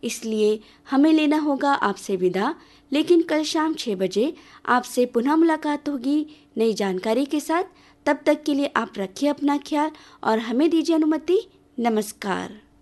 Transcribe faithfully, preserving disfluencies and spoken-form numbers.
इसलिए हमें लेना होगा आपसे विदा। लेकिन कल शाम छः बजे आपसे पुनः मुलाकात होगी नई जानकारी के साथ। तब तक के लिए आप रखिए अपना ख्याल और हमें दीजिए अनुमति। नमस्कार।